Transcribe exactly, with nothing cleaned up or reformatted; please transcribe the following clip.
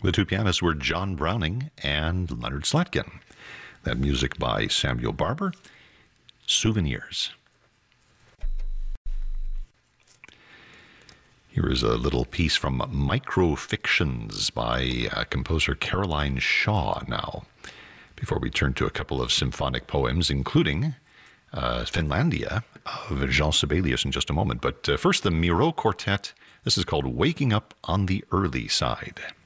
The two pianists were John Browning and Leonard Slatkin. That music by Samuel Barber, Souvenirs. Here is a little piece from Microfictions by uh, composer Caroline Shaw now, before we turn to a couple of symphonic poems, including uh, Finlandia of Jean Sibelius in just a moment. But uh, first, the Miro Quartet. This is called Waking Up on the Early Side.